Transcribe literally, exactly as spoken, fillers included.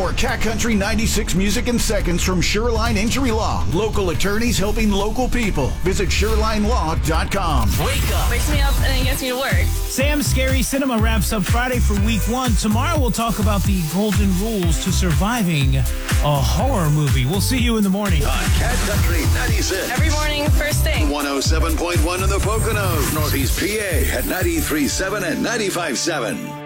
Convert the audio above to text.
More Cat Country ninety-six music in seconds from Shoreline Injury Law. Local attorneys helping local people. Visit shoreline law dot com. Wake up. Wakes me up and then gets me to work. Sam's Scary Cinema wraps up Friday for week one. Tomorrow we'll talk about the golden rules to surviving a horror movie. We'll see you in the morning. On Cat Country ninety-six. Every morning, first thing. one oh seven point one in the Poconos. Northeast P A at ninety-three point seven and ninety-five point seven.